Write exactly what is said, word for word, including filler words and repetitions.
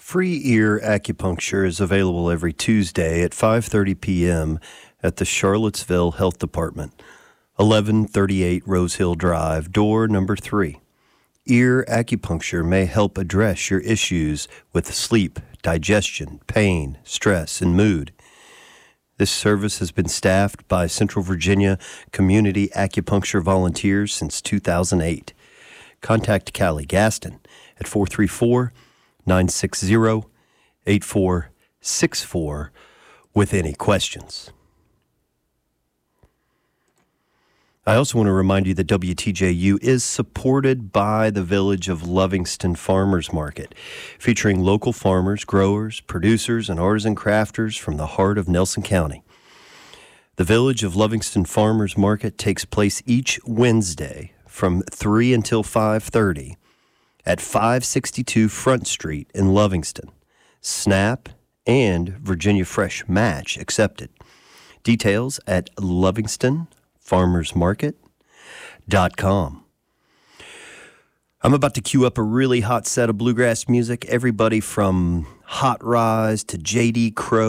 Free ear acupuncture is available every Tuesday at five thirty p.m. at the Charlottesville Health Department, eleven thirty-eight Rose Hill Drive, door number three. Ear acupuncture may help address your issues with sleep, digestion, pain, stress, and mood. This service has been staffed by Central Virginia Community Acupuncture volunteers since two thousand eight. Contact Callie Gaston at four three four, nine six zero, eight four six four with any questions. I also want to remind you that W T J U is supported by the Village of Lovingston Farmers Market, featuring local farmers, growers, producers, and artisan crafters from the heart of Nelson County. The Village of Lovingston Farmers Market takes place each Wednesday from three until five thirty at five sixty-two Front Street in Lovingston. SNAP and Virginia Fresh Match accepted. Details at Lovingston farmers market dot com. I'm about to cue up a really hot set of bluegrass music. Everybody from Hot Rise to J D Crowe